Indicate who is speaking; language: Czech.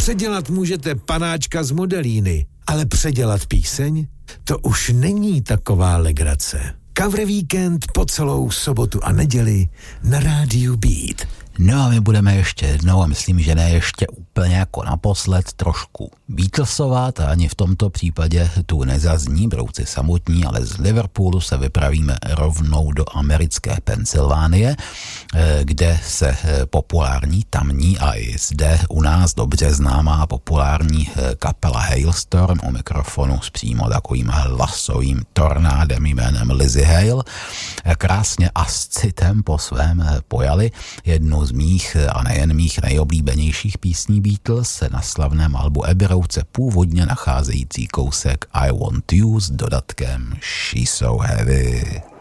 Speaker 1: Předělat můžete panáčka z Modelíny, ale předělat píseň? To už není taková legrace. Cover Víkend po celou sobotu a neděli na rádiu Beat.
Speaker 2: No a my budeme ještě jednou, a myslím, že ne ještě úplně jako naposled, trošku Beatlesovat, a ani v tomto případě tu nezazní brouci samotní, ale z Liverpoolu se vypravíme rovnou do americké Pensylvánie, kde se populární tamní a i zde u nás dobře známá populární kapela Hailstorm u mikrofonu s přímo takovým hlasovým tornádem jménem Lizzie Hale krásně a s citem po svém pojali jednu z mých a nejen mých nejoblíbenějších písní Beatles na slavném albu Abbey Road se původně nacházející kousek I Want You s dodatkem She's So Heavy.